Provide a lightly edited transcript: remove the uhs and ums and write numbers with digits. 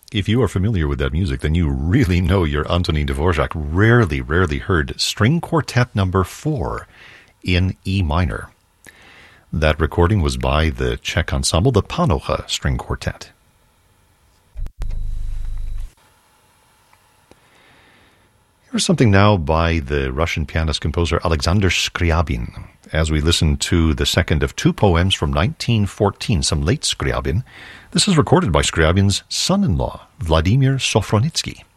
If you are familiar with that music, then you really know your Antonin Dvorak. Rarely heard String Quartet number 4 in E minor. That recording was by the Czech ensemble, the Panocha String Quartet. Here's something now by the Russian pianist-composer Alexander Scriabin, as we listen to the second of 2 poems from 1914, some late Scriabin. This is recorded by Scriabin's son-in-law, Vladimir Sofronitsky.